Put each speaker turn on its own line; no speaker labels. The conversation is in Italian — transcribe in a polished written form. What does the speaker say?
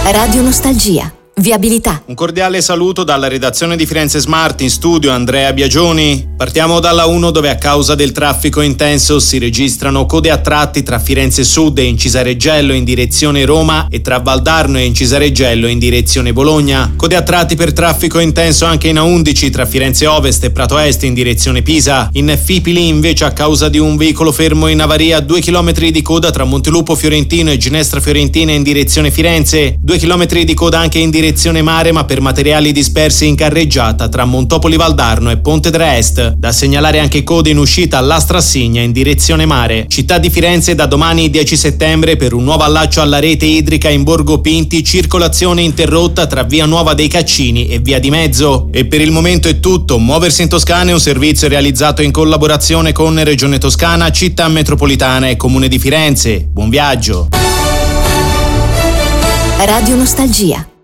Radio Nostalgia. Viabilità.
Un cordiale saluto dalla redazione di Firenze Smart, in studio Andrea Biagioni. Partiamo dalla 1, dove a causa del traffico intenso si registrano code a tratti tra Firenze Sud e Incisareggello in direzione Roma e tra Valdarno e Incisareggello in direzione Bologna. Code a tratti per traffico intenso anche in A11 tra Firenze Ovest e Prato Est in direzione Pisa. In Fipili invece, a causa di un veicolo fermo in avaria, 2 km di coda tra Montelupo Fiorentino e Ginestra Fiorentina in direzione Firenze. 2 km di coda anche in direzione Mare, ma per materiali dispersi in carreggiata tra Montopoli Valdarno e Ponte Dra Est. Da segnalare anche code in uscita all'Astrassigna in direzione Mare. Città di Firenze, da domani 10 settembre per un nuovo allaccio alla rete idrica in Borgo Pinti, circolazione interrotta tra via Nuova dei Caccini e via di Mezzo. E per il momento è tutto. Muoversi in Toscana è un servizio realizzato in collaborazione con Regione Toscana, Città Metropolitana e Comune di Firenze. Buon viaggio.
Radio Nostalgia.